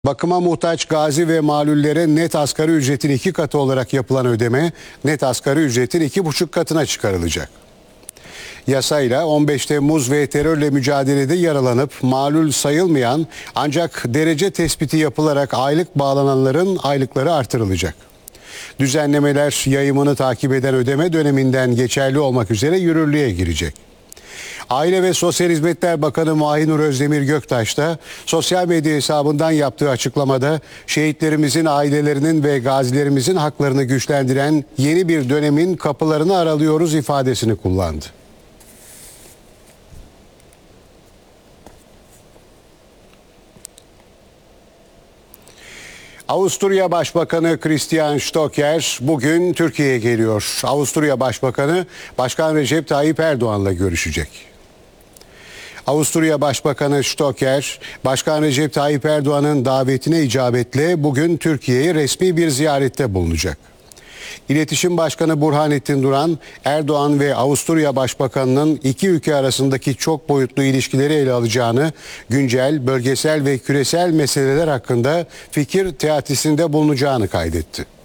Bakıma muhtaç gazi ve malullere net asgari ücretin 2 katı olarak yapılan ödeme net asgari ücretin 2,5 katına çıkarılacak. Yasayla 15 Temmuz ve terörle mücadelede yaralanıp malul sayılmayan ancak derece tespiti yapılarak aylık bağlananların aylıkları artırılacak. Düzenlemeler yayımını takip eden ödeme döneminden geçerli olmak üzere yürürlüğe girecek. Aile ve Sosyal Hizmetler Bakanı Mahinur Özdemir Göktaş da sosyal medya hesabından yaptığı açıklamada şehitlerimizin ailelerinin ve gazilerimizin haklarını güçlendiren yeni bir dönemin kapılarını aralıyoruz ifadesini kullandı. Avusturya Başbakanı Christian Stocker bugün Türkiye'ye geliyor. Avusturya Başbakanı Başkan Recep Tayyip Erdoğan'la görüşecek. Avusturya Başbakanı Stocker, Başkan Recep Tayyip Erdoğan'ın davetine icabetle bugün Türkiye'ye resmi bir ziyarette bulunacak. İletişim Başkanı Burhanettin Duran, Erdoğan ve Avusturya Başbakanı'nın iki ülke arasındaki çok boyutlu ilişkileri ele alacağını, güncel, bölgesel ve küresel meseleler hakkında fikir teatisinde bulunacağını kaydetti.